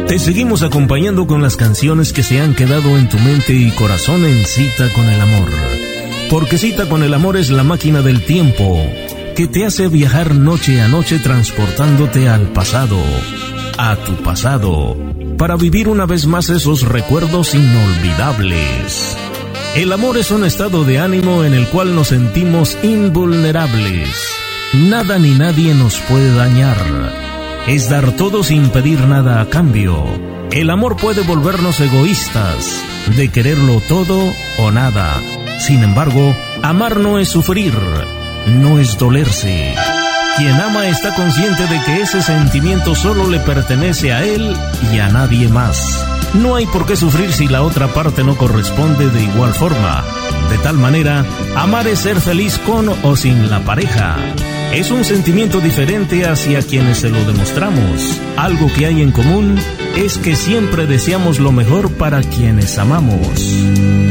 Te seguimos acompañando con las canciones que se han quedado en tu mente y corazón en Cita con el Amor. Porque Cita con el Amor es la máquina del tiempo que te hace viajar noche a noche transportándote al pasado, a tu pasado, para vivir una vez más esos recuerdos inolvidables. El amor es un estado de ánimo en el cual nos sentimos invulnerables. Nada ni nadie nos puede dañar. Es dar todo sin pedir nada a cambio. El amor puede volvernos egoístas, de quererlo todo o nada. Sin embargo, amar no es sufrir, no es dolerse. Quien ama está consciente de que ese sentimiento solo le pertenece a él y a nadie más. No hay por qué sufrir si la otra parte no corresponde de igual forma. De tal manera, amar es ser feliz con o sin la pareja. Es un sentimiento diferente hacia quienes se lo demostramos. Algo que hay en común es que siempre deseamos lo mejor para quienes amamos.